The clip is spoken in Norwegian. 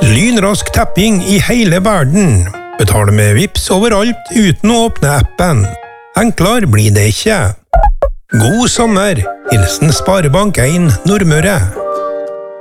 Lynrask tapping i hele verden. Betale med Vipps overalt uten å åpne appen. Enklere blir det ikke. God sommer! Hilsen Sparebank 1 Nordmøre.